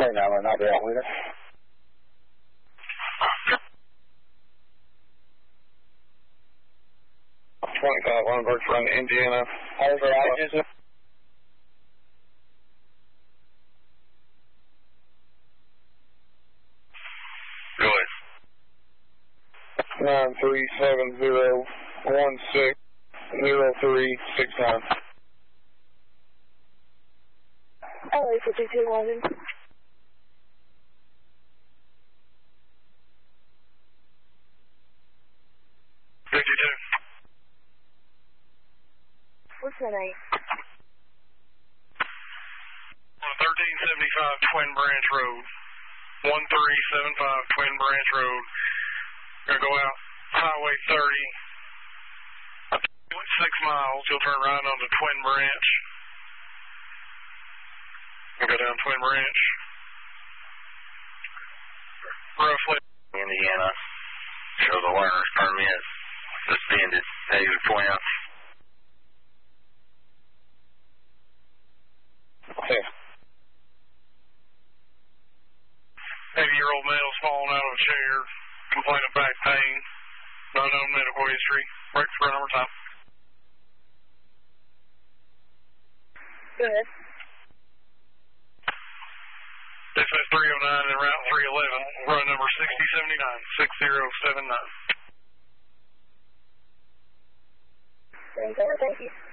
29 will not be out with it. 25 Lundberg from Indiana. Over out. 937-016-0369. LA 52 London. What's the name? 1375 Twin Branch Road. 1375 Twin Branch Road. Gonna go out Highway 30. 6 miles. You'll turn right onto Twin Branch. We'll go down Twin Branch. Roughly. Indiana. Show the learner's permit. Suspended. Negative 20 ounce. Okay. 80-year-old male's fallen out of a chair. Complaint of back pain. No known medical history. Break for number time. Go ahead. Dispatch 309 and route 311. Run number 6079. 6079. Thank you.